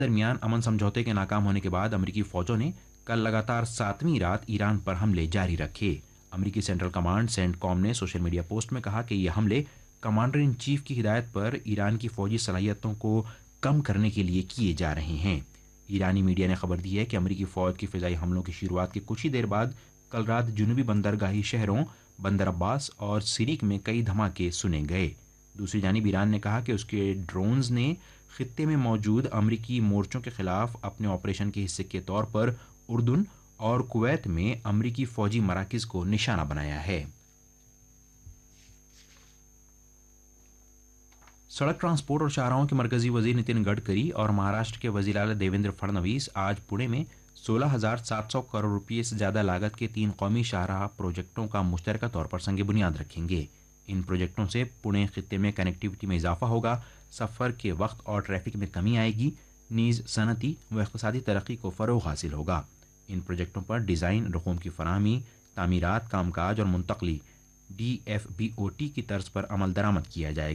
درمیان امن سمجھوتے کے ناکام ہونے کے بعد امریکی فوجوں نے کل لگاتار 7ویں رات ایران پر حملے جاری رکھے۔ امریکی سینٹرل کمانڈ سینٹ کام نے سوشل میڈیا پوسٹ میں کہا کہ یہ حملے کمانڈر ان چیف کی ہدایت پر ایران کی فوجی صلاحیتوں کو کم کرنے کے لیے کیے جا رہے ہیں۔ ایرانی میڈیا نے خبر دی ہے کہ امریکی فوج کی فضائی حملوں کی شروعات کے کچھ ہی دیر بعد کل رات جنوبی بندرگاہی شہروں بندر عباس اور سریک میں کئی دھماکے سنے گئے۔ دوسری جانب ایران نے کہا کہ اس کے ڈرونز نے خطے میں موجود امریکی مورچوں کے خلاف اپنے آپریشن کے حصے کے طور پر اردن اور کویت میں امریکی فوجی مراکز کو نشانہ بنایا ہے۔ سڑک ٹرانسپورٹ اور شاہراہوں کے مرکزی وزیر نتن گڈکری اور مہاراشٹر کے وزیر اعلیٰ دیویندر فڈنویس آج پونے میں 16,700 کروڑ روپے سے زیادہ لاگت کے 3 قومی شاہراہ پروجیکٹوں کا مشترکہ طور پر سنگ بنیاد رکھیں گے۔ ان پروجیکٹوں سے پونے خطے میں کنیکٹیوٹی میں اضافہ ہوگا، سفر کے وقت اور ٹریفک میں کمی آئے گی، نیز صنعتی و اقتصادی ترقی کو فروغ حاصل ہوگا۔ ان پروجیکٹوں پر ڈیزائن، رقوم کی فراہمی، تعمیرات، کام کاج اور منتقلی DFBOT کی طرز پر عمل درآمد کیا جائے